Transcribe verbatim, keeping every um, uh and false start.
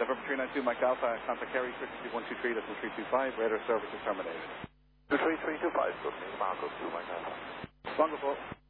November three nine two, Mike Alpha, contact Kerry, three one two three, decimal three two five, radar service is terminated. two three three two five, good evening, Marco two, Mike Alpha. Wonderful.